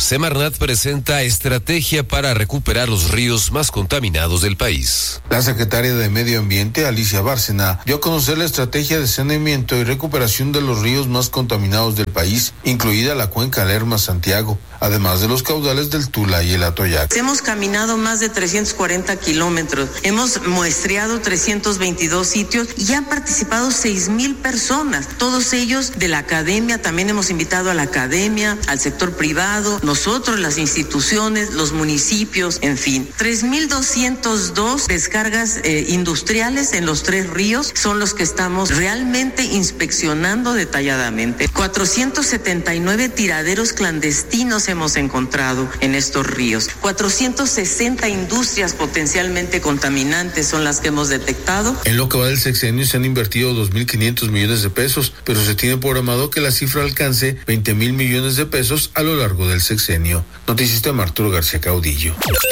Semarnat presenta estrategia para recuperar los ríos más contaminados del país. La secretaria de Medio Ambiente, Alicia Bárcena, dio a conocer la estrategia de saneamiento y recuperación de los ríos más contaminados del país, incluida la cuenca Lerma-Santiago, además de los caudales del Tula y el Atoyac. Hemos caminado más de 340 kilómetros, hemos muestreado 322 sitios y han participado 6,000 personas, todos ellos de la academia. También hemos invitado a la academia, al sector privado, nosotros, las instituciones, los municipios, en fin. 3,202 descargas industriales en los 3 ríos son los que estamos realmente inspeccionando detalladamente. 479 tiraderos clandestinos hemos encontrado en estos ríos. 460 industrias potencialmente contaminantes son las que hemos detectado. En lo que va del sexenio se han invertido 2.500 millones de pesos, pero se tiene programado que la cifra alcance 20,000 millones de pesos a lo largo del sexenio. Noticista Arturo García Caudillo.